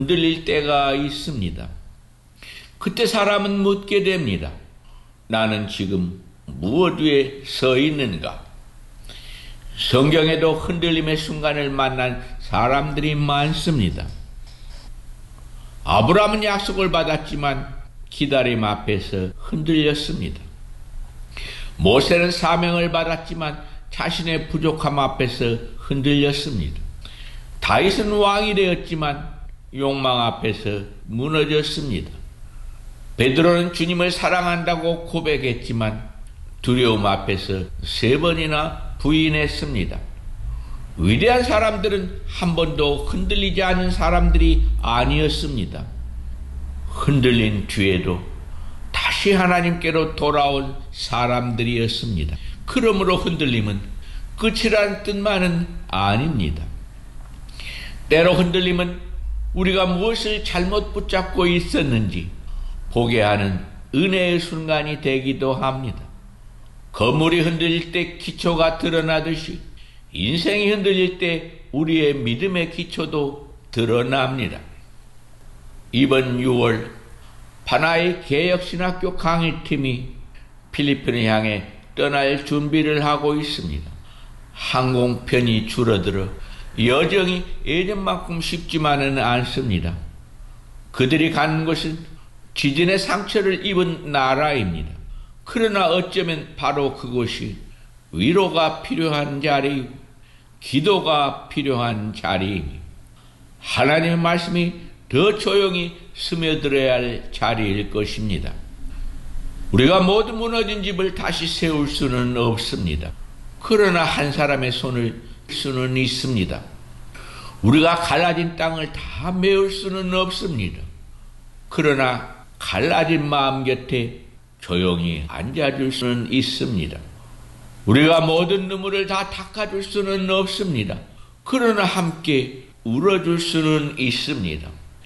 흔들릴 때가 있습니다. 그때 사람은 묻게 됩니다. 나는 지금 무엇 위에 서 있는가? 성경에도 흔들림의 순간을 만난 사람들이 많습니다. 아브라함은 약속을 받았지만 기다림 앞에서 흔들렸습니다. 모세는 사명을 받았지만 자신의 부족함 앞에서 흔들렸습니다. 다윗은 왕이 되었지만 욕망 앞에서 무너졌습니다. 베드로는 주님을 사랑한다고 고백했지만 두려움 앞에서 3번이나 부인했습니다. 위대한 사람들은 한 번도 흔들리지 않은 사람들이 아니었습니다. 흔들린 뒤에도 다시 하나님께로 돌아온 사람들이었습니다. 그러므로 흔들림은 끝이라는 뜻만은 아닙니다. 때로 흔들림은 우리가 무엇을 잘못 붙잡고 있었는지 보게 하는 은혜의 순간이 되기도 합니다. 건물이 흔들릴 때 기초가 드러나듯이 인생이 흔들릴 때 우리의 믿음의 기초도 드러납니다. 이번 6월 파나이 개혁신학교 강의팀이 필리핀을 향해 떠날 준비를 하고 있습니다. 항공편이 줄어들어 여정이 예전만큼 쉽지만은 않습니다. 그들이 가는 곳은 지진의 상처를 입은 나라입니다. 그러나 어쩌면 바로 그곳이 위로가 필요한 자리이고 기도가 필요한 자리이니 하나님의 말씀이 더 조용히 스며들어야 할 자리일 것입니다. 우리가 모두 무너진 집을 다시 세울 수는 없습니다. 그러나 한 사람의 손을 수는 있습니다. 우리가 갈라진 땅을 다 메울 수는 없습니다. 그러나 갈라진 마음 곁에 조용히 앉아줄 수는 있습니다. 우리가 모든 눈물을 다 닦아줄 수는 없습니다. 그러나 함께 울어줄 수는 있습니다.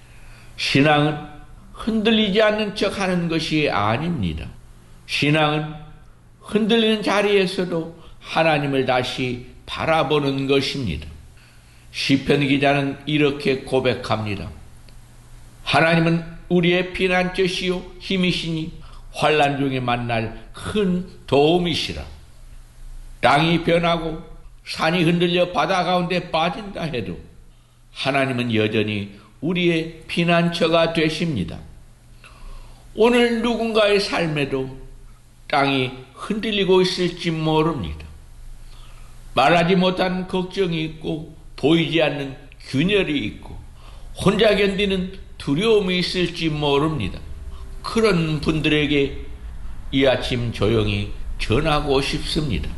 신앙은 흔들리지 않는 척 하는 것이 아닙니다. 신앙은 흔들리는 자리에서도 하나님을 다시 바라보는 것입니다. 시편 기자는 이렇게 고백합니다. 하나님은 우리의 피난처시요 힘이시니 환난 중에 만날 큰 도움이시라. 땅이 변하고 산이 흔들려 바다 가운데 빠진다 해도 하나님은 여전히 우리의 피난처가 되십니다. 오늘 누군가의 삶에도 땅이 흔들리고 있을지 모릅니다. 말하지 못한 걱정이 있고 보이지 않는 균열이 있고 혼자 견디는 두려움이 있을지 모릅니다. 그런 분들에게 이 아침 조용히 전하고 싶습니다.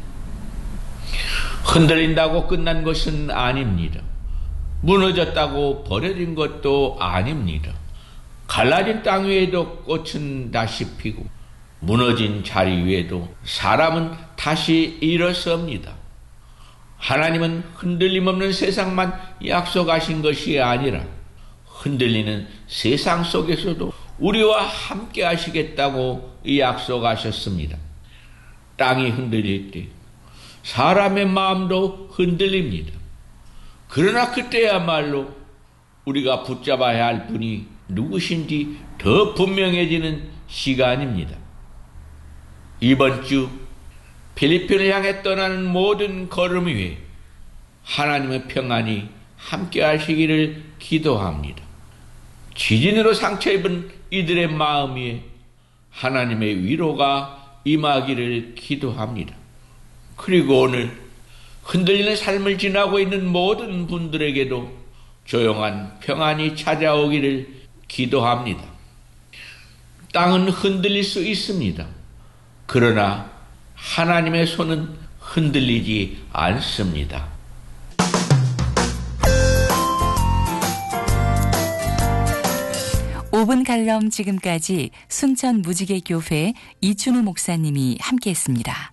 흔들린다고 끝난 것은 아닙니다. 무너졌다고 버려진 것도 아닙니다. 갈라진 땅 위에도 꽃은 다시 피고 무너진 자리 위에도 사람은 다시 일어섭니다. 하나님은 흔들림 없는 세상만 약속하신 것이 아니라 흔들리는 세상 속에서도 우리와 함께 하시겠다고 약속하셨습니다. 땅이 흔들릴 때 사람의 마음도 흔들립니다. 그러나 그때야말로 우리가 붙잡아야 할 분이 누구신지 더 분명해지는 시간입니다. 이번 주 필리핀을 향해 떠나는 모든 걸음 위에 하나님의 평안이 함께 하시기를 기도합니다. 지진으로 상처 입은 이들의 마음 위에 하나님의 위로가 임하기를 기도합니다. 그리고 오늘 흔들리는 삶을 지나고 있는 모든 분들에게도 조용한 평안이 찾아오기를 기도합니다. 땅은 흔들릴 수 있습니다. 그러나 하나님의 손은 흔들리지 않습니다. 5분 칼럼 지금까지 순천 무지개교회 이춘우 목사님이 함께했습니다.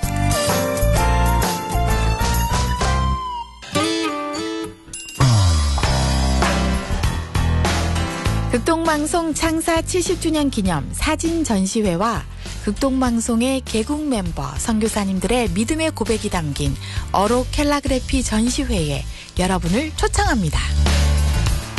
극동방송 창사 70주년 기념 사진 전시회와 극동방송의 개국 멤버 선교사님들의 믿음의 고백이 담긴 어록 캘라그래피 전시회에 여러분을 초청합니다.